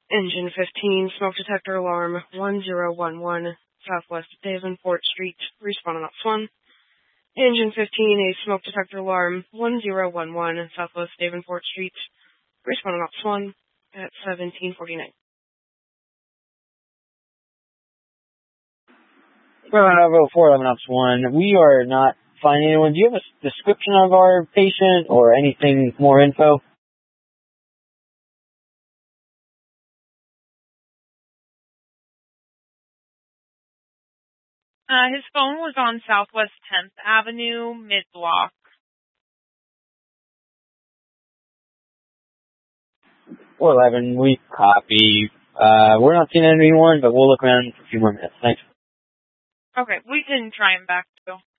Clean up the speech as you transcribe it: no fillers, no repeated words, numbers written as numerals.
Engine 15, smoke detector alarm 1011, southwest Davenport Street, responding up Swan. Engine 15, a smoke detector alarm 1011, southwest Davenport Street, responding up Swan at 1749. Bravo 411 Ops 1. We are not finding anyone. Do you have a description of our patient or anything more info? His phone was on Southwest 10th Avenue, mid-block. 411, we copy. We're not seeing anyone, but we'll look around for a few more minutes. Thanks. Okay, we can try him back, too.